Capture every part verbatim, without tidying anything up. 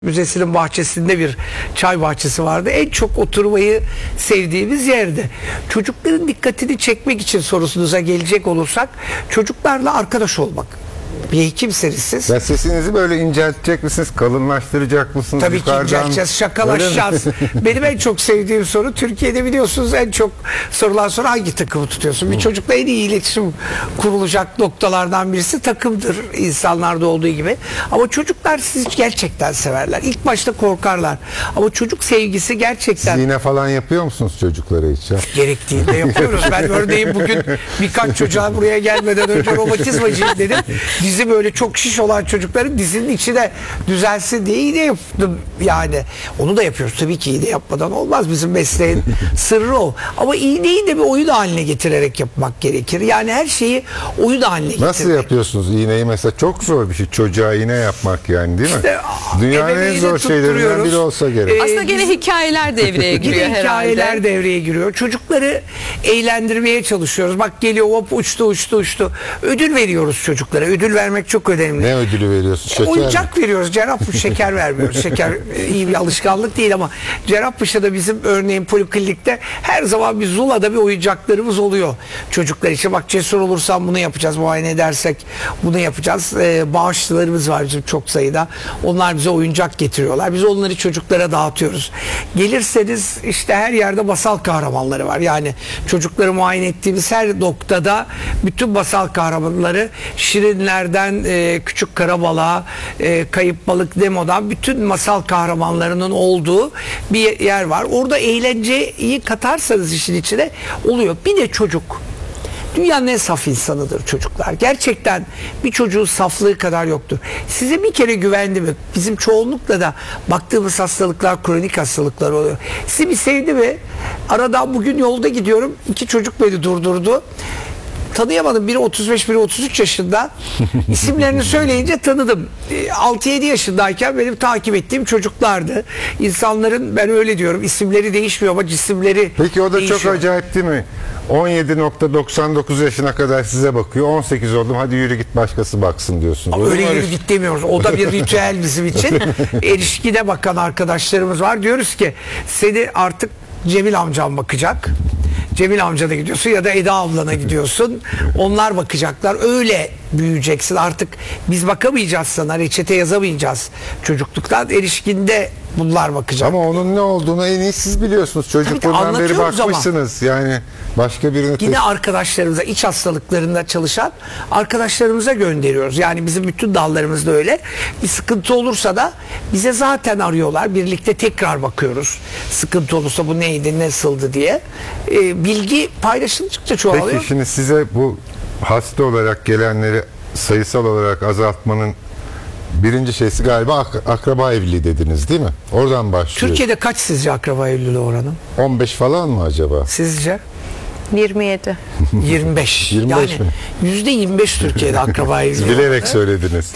Müzesi'nin bahçesinde bir çay bahçesi vardı. En çok oturmayı sevdiğimiz yerdi. Çocukların dikkatini çekmek için sorusunuza gelecek olursak, çocuklarla arkadaş olmak. Bir hekimseniz siz. Ya sesinizi böyle inceltecek misiniz? Kalınlaştıracak mısınız? Tabii yukarıdan? ki incelteceğiz, şakalaşacağız. Benim en çok sevdiğim soru, Türkiye'de biliyorsunuz en çok sorulan soru, hangi takımı tutuyorsun? Bir çocukla en iyi iletişim kurulacak noktalardan birisi takımdır, insanlarda olduğu gibi. Ama çocuklar sizi gerçekten severler. İlk başta korkarlar. Ama çocuk sevgisi gerçekten... Siz iğne falan yapıyor musunuz çocuklara hiç ya? Gerektiğinde yapıyoruz. Ben örneğin bugün birkaç çocuğa buraya gelmeden önce romatizmacıyım dedim. Dizi böyle çok şiş olan çocukların dizinin içi de düzelsin diye iğne yaptım yani. Onu da yapıyoruz tabii ki, iğne yapmadan olmaz. Bizim mesleğin sırrı o. Ama iğneyi de bir oyun haline getirerek yapmak gerekir. Yani her şeyi oyun haline getirmek. Nasıl yapıyorsunuz iğneyi mesela? Çok zor bir şey çocuğa iğne yapmak yani, değil mi? İşte, dünyanın en zor şeylerinden biri olsa gerek. Ee, Aslında gene hikayeler devreye giriyor Yine herhalde. hikayeler devreye giriyor. Çocukları eğlendirmeye çalışıyoruz. Bak geliyor, hop uçtu uçtu uçtu. Ödül veriyoruz çocuklara. Ödül vermek çok önemli. Ne ödülü veriyorsun? Şeker Oyuncak mi? veriyoruz. Cerrahpaşa şeker vermiyoruz. Şeker iyi bir alışkanlık değil ama Cerrahpaşa'da bizim örneğin poliklinikte her zaman bir Zula'da bir oyuncaklarımız oluyor çocuklar için. Bak cesur olursan bunu yapacağız. Muayene edersek bunu yapacağız. Ee, bağışçılarımız var bizim çok sayıda. Onlar bize oyuncak getiriyorlar. Biz onları çocuklara dağıtıyoruz. Gelirseniz işte her yerde masal kahramanları var. Yani çocukları muayene ettiğimiz her noktada bütün masal kahramanları, Şirinlerden e, Küçük Karabalığa, e, Kayıp Balık Nemo'dan bütün masal kahramanlarının olduğu bir yer var. Orada eğlenceyi katarsanız işin içine oluyor. Bir de çocuk. Dünyanın en saf insanıdır çocuklar. Gerçekten bir çocuğun saflığı kadar yoktur. Size bir kere güvendi mi? Bizim çoğunlukla da baktığımız hastalıklar kronik hastalıklar oluyor. Sizi bir sevdi mi? Aradan bugün yolda gidiyorum. İki çocuk beni durdurdu. Tanıyamadım. Biri otuz beş, biri otuz üç yaşında. İsimlerini söyleyince tanıdım. altı yedi yaşındayken benim takip ettiğim çocuklardı. İnsanların, ben öyle diyorum, isimleri değişmiyor ama cisimleri Peki o da değişiyor. çok acayip değil mi? on yedi nokta doksan dokuz yaşına kadar size bakıyor. on sekiz oldum, hadi yürü git başkası baksın diyorsun. Ama öyle yürü git demiyoruz. O da bir ritüel bizim için. Erişkine bakan arkadaşlarımız var. Diyoruz ki seni artık Cemil amcam bakacak. Cemil amcana gidiyorsun ya da Eda ablana gidiyorsun. Onlar bakacaklar. Öyle büyüyeceksin. Artık biz bakamayacağız sana. Reçete yazamayacağız. Çocukluktan erişkinde bunlar bakacak. Ama onun ne olduğunu en iyi siz biliyorsunuz. Çocukluğundan beri bakmışsınız. Ama. Yani başka birine... Yine arkadaşlarımıza, iç hastalıklarında çalışan arkadaşlarımıza gönderiyoruz. Yani bizim bütün dallarımızda öyle. Bir sıkıntı olursa da bize zaten arıyorlar. Birlikte tekrar bakıyoruz. Sıkıntı olursa bu neydi, nasıldı diye. Ee, bilgi paylaşıldıkça çoğalıyor. Peki şimdi size bu hasta olarak gelenleri sayısal olarak azaltmanın birinci şeysi galiba ak- akraba evliliği dediniz, değil mi? Oradan başlıyor. Türkiye'de kaç sizce akraba evliliği oranı? on beş falan mı acaba? Sizce? yirmi yedi. yirmi beş. yirmi beş yani mi? yüzde yirmi beş Türkiye'de akraba evliliği oranı. Bilerek söylediniz.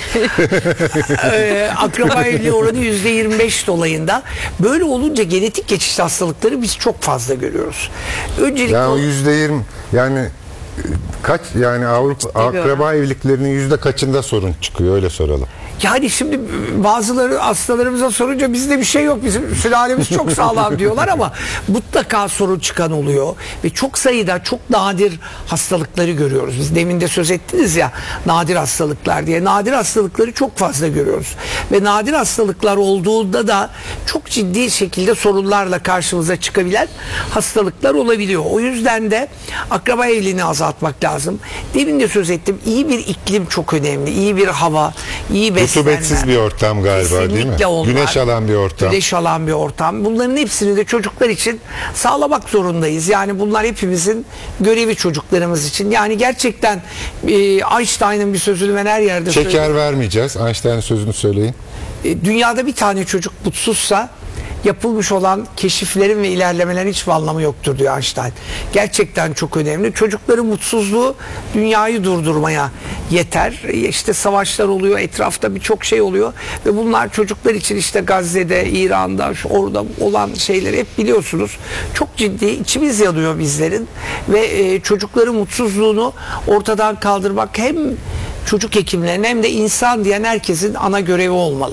ee, akraba evliliği oranı yüzde yirmi beş dolayında. Böyle olunca genetik geçiş hastalıkları biz çok fazla görüyoruz. Öncelikle Yani o yüzde yirmi, yani kaç, yani Avrupa akraba evliliklerinin yüzde kaçında sorun çıkıyor, öyle soralım. Yani şimdi bazıları hastalarımıza sorunca bizde bir şey yok, bizim sülalemiz çok sağlam diyorlar ama mutlaka sorun çıkan oluyor ve çok sayıda çok nadir hastalıkları görüyoruz. Biz demin de söz ettiniz ya, nadir hastalıklar diye. Nadir hastalıkları çok fazla görüyoruz ve nadir hastalıklar olduğunda da çok ciddi şekilde sorunlarla karşımıza çıkabilen hastalıklar olabiliyor. O yüzden de akraba evliliğini azaltmak lazım. Demin de söz ettim, iyi bir iklim çok önemli, iyi bir hava, iyi beslenme. Rutubetsiz bir ortam galiba, değil mi? Onlar. Güneş alan bir ortam. Güneş alan bir ortam. Bunların hepsini de çocuklar için sağlamak zorundayız. Yani bunlar hepimizin görevi çocuklarımız için. Yani gerçekten e, Einstein'ın bir sözünü ben her yerde Şeker söylüyorum. vermeyeceğiz. Einstein'ın sözünü söyleyin. E, dünyada bir tane çocuk mutsuzsa yapılmış olan keşiflerin ve ilerlemelerin hiçbir anlamı yoktur diyor Einstein. Gerçekten çok önemli. Çocukların mutsuzluğu dünyayı durdurmaya yeter. İşte savaşlar oluyor, etrafta birçok şey oluyor ve bunlar çocuklar için işte Gazze'de, İran'da, şu orada olan şeyleri hep biliyorsunuz. Çok ciddi, içimiz yanıyor bizlerin ve e, çocukların mutsuzluğunu ortadan kaldırmak hem çocuk hekimlerinin hem de insan diyen herkesin ana görevi olmalı.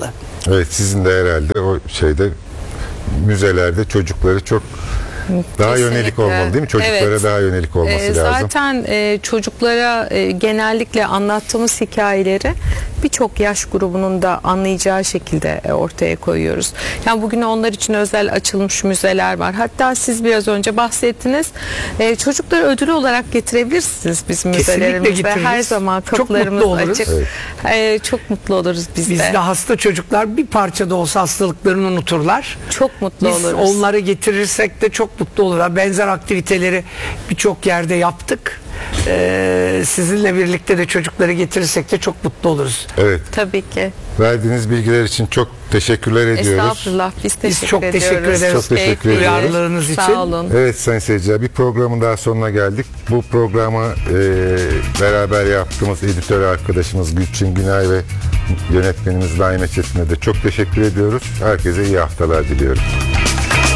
Evet, sizin de herhalde o şeyde müzelerde çocukları çok daha Kesinlikle. yönelik olmalı değil mi? Çocuklara Evet. daha yönelik olması Ee, lazım. Zaten e, çocuklara e, genellikle anlattığımız hikayeleri birçok yaş grubunun da anlayacağı şekilde e, ortaya koyuyoruz. Yani bugün onlar için özel açılmış müzeler var. Hatta siz biraz önce bahsettiniz. E, çocukları ödül olarak getirebilirsiniz bizim müzelerimize. getiririz. Her zaman Çok kapılarımız mutlu oluruz. açık. E, çok mutlu oluruz biz, Biz de. de hasta çocuklar bir parça da olsa hastalıklarını unuturlar. Çok mutlu Biz oluruz. onları getirirsek de çok mutlu olurlar. Benzer aktiviteleri birçok yerde yaptık. Ee, sizinle birlikte de çocukları getirirsek de çok mutlu oluruz. Evet. Tabii ki. Verdiğiniz bilgiler için çok teşekkürler ediyoruz. Estağfurullah. Biz teşekkür çok ediyoruz. teşekkür ederiz. Çok teşekkür Keyifliydi. ediyoruz. Duyarlılığınız için. Sağ olun. Evet sayın seyirciler, bir programın daha sonuna geldik. Bu programı e, beraber yaptığımız editör arkadaşımız Gülçin Günay ve yönetmenimiz Naime Çetin'e de çok teşekkür ediyoruz. Herkese iyi haftalar diliyorum.